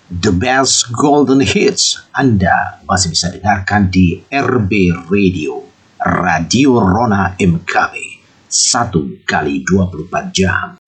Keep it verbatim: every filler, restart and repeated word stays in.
The best golden hits Anda masih bisa dengarkan di R B Radio, Radio Rona M K B, satu kali dua puluh empat jam.